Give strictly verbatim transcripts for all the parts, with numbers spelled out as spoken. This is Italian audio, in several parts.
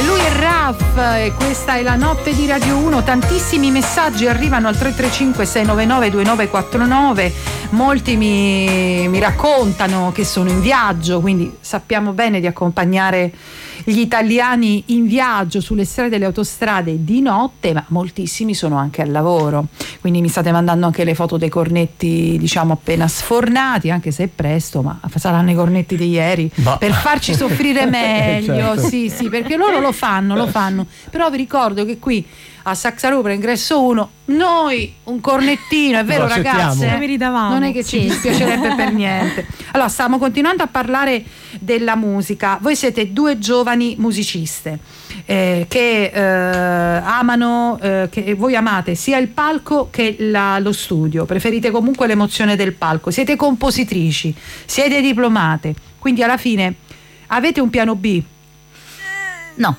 Lui è Raf e questa è la notte di Radio uno. Tantissimi messaggi arrivano al tre tre cinque sei nove nove due nove quattro nove. Molti mi, mi raccontano che sono in viaggio, quindi sappiamo bene di accompagnare gli italiani in viaggio sulle strade delle autostrade di notte, ma moltissimi sono anche al lavoro, quindi mi state mandando anche le foto dei cornetti, diciamo, appena sfornati, anche se è presto, ma saranno i cornetti di ieri, ma... per farci soffrire meglio. Certo. Sì, sì, perché loro lo fanno, lo fanno, però vi ricordo che qui a Saxarupra ingresso uno noi un cornettino, è vero ragazze? Lo meritavamo. Non è che ci dispiacerebbe per niente. Allora, stiamo continuando a parlare della musica. Voi siete due giovani musiciste eh, che eh, amano, eh, che voi amate sia il palco che la, lo studio, preferite comunque l'emozione del palco, siete compositrici, siete diplomate, quindi alla fine avete un piano B? No.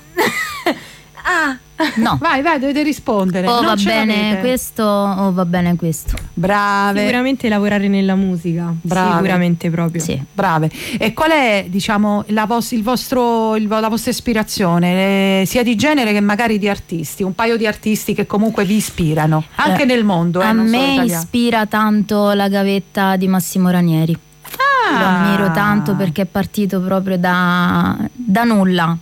Ah, no. Vai, vai, dovete rispondere. O non va bene l'avete. questo o va bene questo. Brave. Sicuramente lavorare nella musica. Brave. Sicuramente proprio. Sì. Brave. E qual è, diciamo, la, vos- il vostro, il, la vostra ispirazione, eh, sia di genere che magari di artisti? Un paio di artisti che comunque vi ispirano, anche eh, nel mondo. Eh, a non solo me italiano. ispira tanto La gavetta di Massimo Ranieri. Ah. Lo ammiro tanto perché è partito proprio da, da nulla.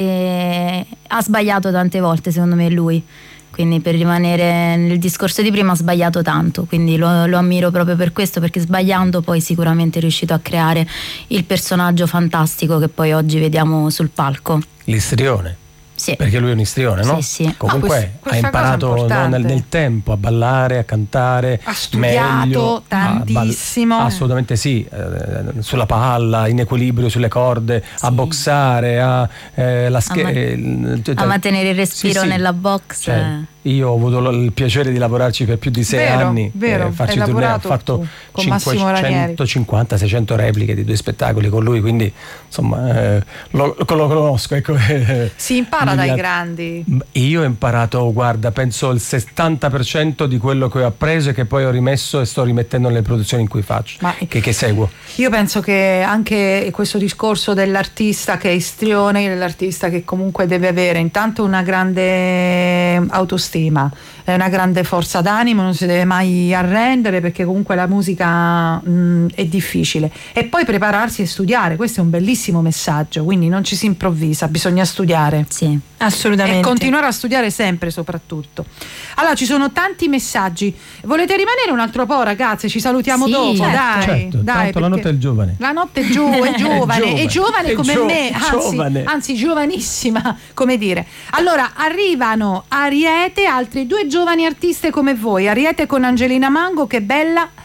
E ha sbagliato tante volte secondo me lui, quindi per rimanere nel discorso di prima ha sbagliato tanto, quindi lo, lo ammiro proprio per questo, perché sbagliando poi sicuramente è riuscito a creare il personaggio fantastico che poi oggi vediamo sul palco. L'istrione. Sì. Perché lui è un istrione, no? Sì, sì. Comunque Ah, quest- ha imparato no, nel, nel tempo a ballare, a cantare, ha studiato meglio, tantissimo. A ball- assolutamente sì, eh, sulla palla, in equilibrio sulle corde, sì. A boxare, a eh, la sch- a, ma- eh, a mantenere il respiro sì, sì. nella box. Cioè, io ho avuto il piacere di lavorarci per più di sei vero, anni, vero, eh, farci hai tournée, ho fatto cinquecentocinquanta seicento repliche di due spettacoli con lui, quindi insomma eh, lo, lo conosco, ecco. Si impara dai grandi. Io ho imparato, guarda, penso il settanta per cento di quello che ho appreso e che poi ho rimesso e sto rimettendo nelle produzioni in cui faccio, Ma che, che seguo. Io penso che anche questo discorso dell'artista che è istrione, dell'artista che comunque deve avere intanto una grande autostima, è una grande forza d'animo, non si deve mai arrendere, perché comunque la musica mh, è difficile, e poi prepararsi e studiare. Questo è un bellissimo messaggio, quindi non ci si improvvisa, bisogna studiare. Sì, assolutamente, e continuare a studiare sempre, soprattutto. Allora, ci sono tanti messaggi. Volete rimanere un altro po', ragazze? Ci salutiamo sì, dopo, certo. dai, certo, dai, tanto la notte è giovane. La notte è, gio- è giovane, è giovane è come gio- me, anzi, giovane. anzi giovanissima, come dire. Allora, arrivano Ariete, altre due giovani artiste come voi. Ariete con Angelina Mango, che bella,